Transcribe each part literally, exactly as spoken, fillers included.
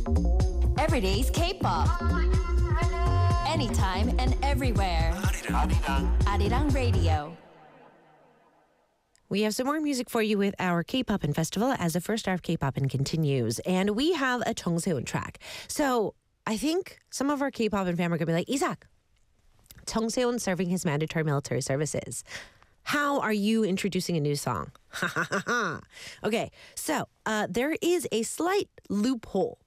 Everyday's K-pop. Anytime and everywhere. Arirang Radio. We have some more music for you with our K-pop and festival as the first hour of K-pop and continues. And we have a Chung Seun track. So I think some of our K-pop and fam are going to be like, Isaac, Chung Seun serving his mandatory military services. How are you introducing a new song? Okay, so uh, there is a slight loophole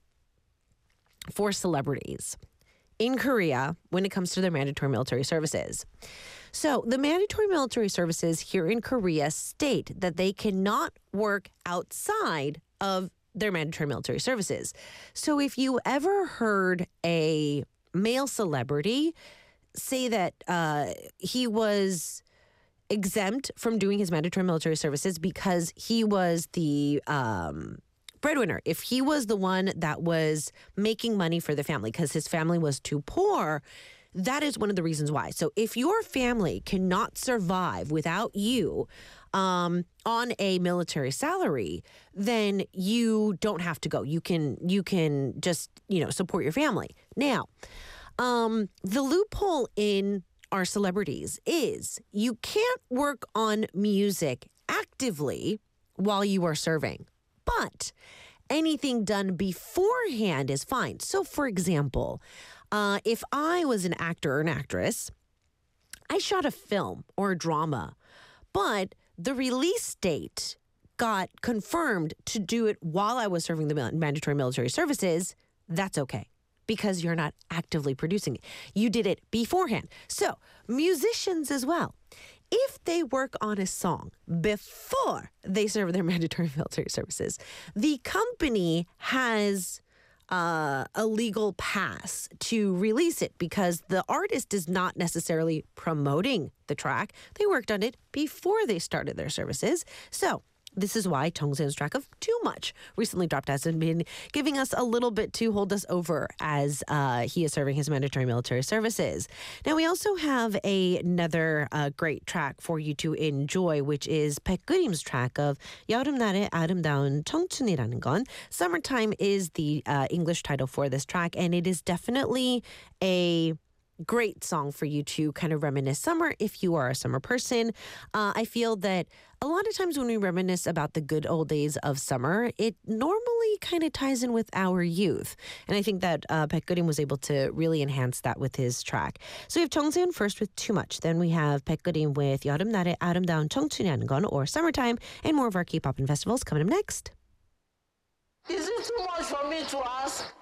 for celebrities in Korea when it comes to their mandatory military services. So the mandatory military services here in Korea state that they cannot work outside of their mandatory military services. So if you ever heard a male celebrity say that uh, he was exempt from doing his mandatory military services because he was the um, breadwinner, if he was the one that was making money for the family because his family was too poor, that is one of the reasons why. So if your family cannot survive without you um, on a military salary, then you don't have to go. You can you can just, you know, support your family. Now, um, the loophole in our celebrities is you can't work on music actively while you are serving, but anything done beforehand is fine. So, for example, uh, if I was an actor or an actress, I shot a film or a drama, but the release date got confirmed to do it while I was serving the mil- mandatory military services, that's okay, because you're not actively producing it. You did it beforehand. So musicians as well, if they work on a song before they serve their mandatory military services, the company has uh, a legal pass to release it because the artist is not necessarily promoting the track. They worked on it before they started their services. So this is why Chung Seun's track of Too Much recently dropped has been giving us a little bit to hold us over as uh, he is serving his mandatory military services. Now, we also have a, another uh, great track for you to enjoy, which is 백그림's track of 여름날의 아름다운 청춘이라는 건. Summertime is the uh, English title for this track, and it is definitely a great song for you to kind of reminisce summer if you are a summer person. Uh, I feel that a lot of times when we reminisce about the good old days of summer, it normally kind of ties in with our youth. And I think that uh, 백그림 was able to really enhance that with his track. So we have Chung Seun first with Too Much. Then we have 백그림 with 여름날의 아름다운 청춘이라는 건, or Summertime, and more of our K-pop and festivals coming up next. Is it too much for me to ask?